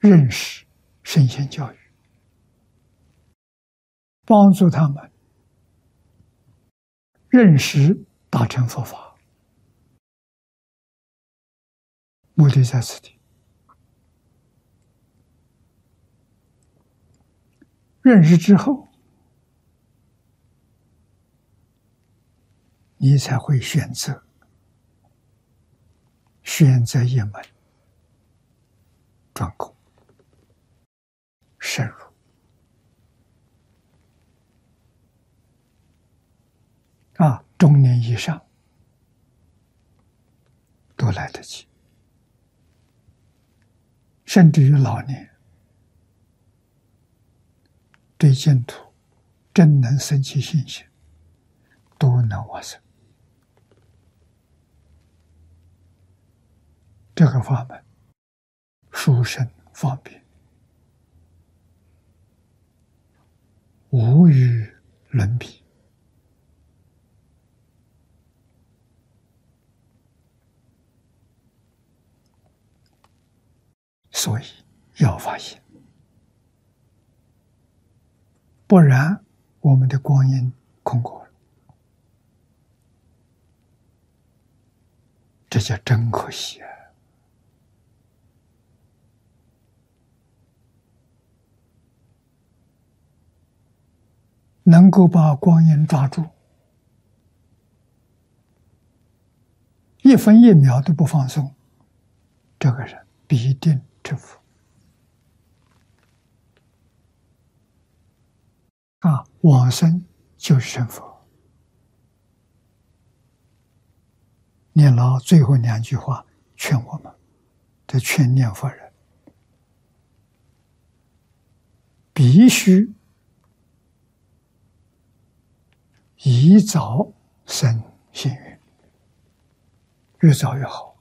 认识圣贤教育，帮助他们认识大乘佛法，目的在此地。认识之后，你才会选择一门专攻，深入。中年以上都来得及，甚至于老年，对净土真能生起信心，都能往生。这个法门殊胜方便，无与伦比。所以要发心，不然我们的光阴空过了，这叫真可惜啊！能够把光阴抓住，一分一秒都不放松，这个人必定致富。往生就是成佛。念老最后2句话劝我们，这劝念佛人必须宜早生信愿，越早越好。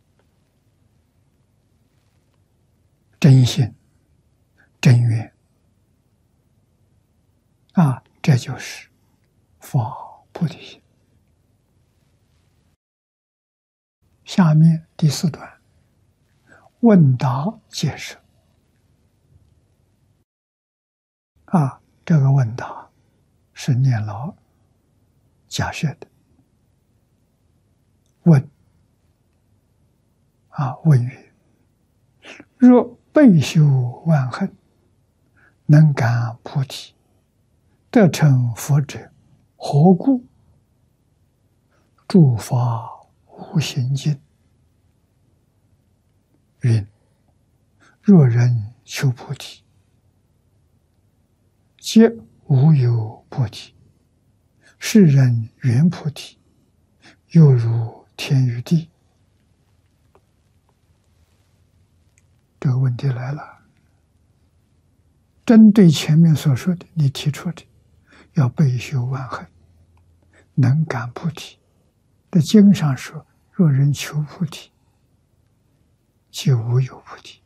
真心真愿这就是发菩提心。下面第4段问答解释。这个问答是念老假设的。问曰：若备修万恨，能感菩提，得成佛者，何故？诸法无形尽。云：若人求菩提，皆无有菩提。世人缘菩提，犹如天与地。这个问题来了，针对前面所说的，你提出的要备修万恨，能感菩提。在经上说，若人求菩提，皆无有菩提。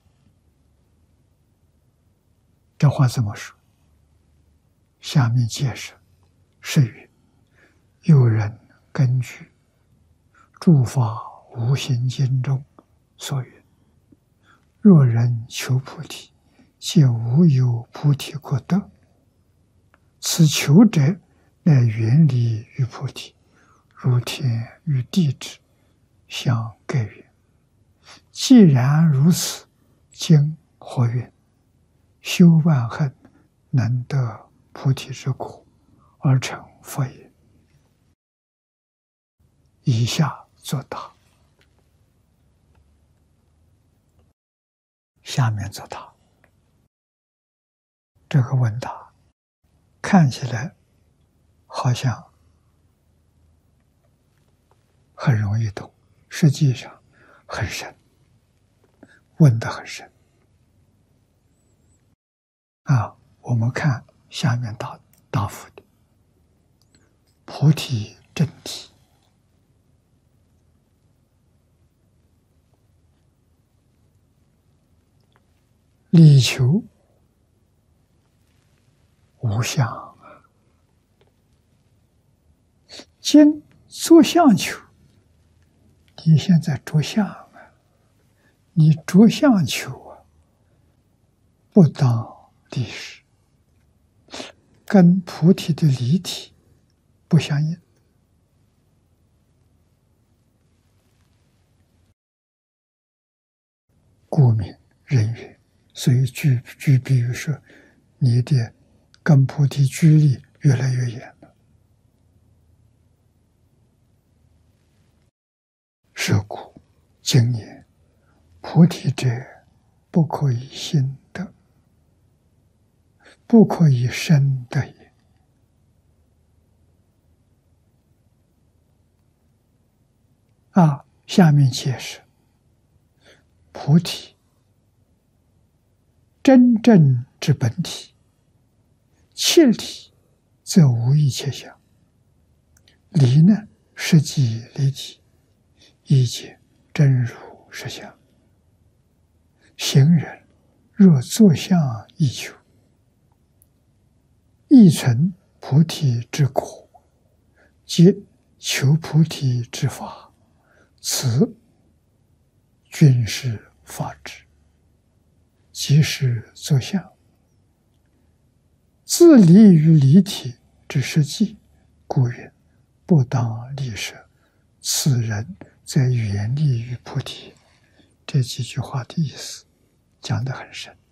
这话怎么说？下面解释是云：有人根据诸法无形经中所云，若人求菩提，皆无有菩提可得。此求者，乃远离于菩提，如天与地之相隔远。既然如此，经何云？修万恨，能得菩提之果，而成佛也。以下作答。下面作答。这个问答看起来好像很容易懂，实际上很深，问得很深。我们看下面答复的菩提真谛。力求无相，今着相求。你现在着相你着相求不当立时，跟菩提的离体不相应。故名人云。所以举比喻说，你的跟菩提距离越来越远了。是故今言菩提者，不可以心得，不可以身得也。下面解释菩提真正之本体，切体则无一切相，离呢实即离体，一解真如实相。行人若作相亦求，亦存菩提之果，即求菩提之法，此均是法智。即是作相，自离于离体之实际，故云不当立舍，此人则远离于菩提。这几句话的意思讲得很深。